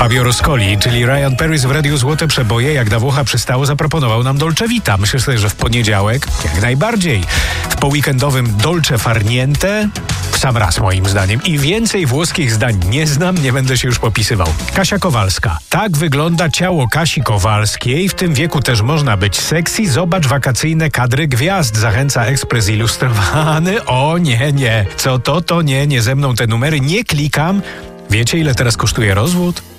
Fabio Ruscoli, czyli Ryan Paris w Radiu Złote Przeboje, jak na Włocha przystało, zaproponował nam Dolce Vita. Myślę sobie, że w poniedziałek jak najbardziej. W poweekendowym Dolce Farniente w sam raz moim zdaniem. I więcej włoskich zdań nie znam, nie będę się już popisywał. Kasia Kowalska. Tak wygląda ciało Kasi Kowalskiej. W tym wieku też można być sexy. Zobacz wakacyjne kadry gwiazd. Zachęca Ekspres Ilustrowany. O nie. Co to nie ze mną te numery. Nie klikam. Wiecie, ile teraz kosztuje rozwód?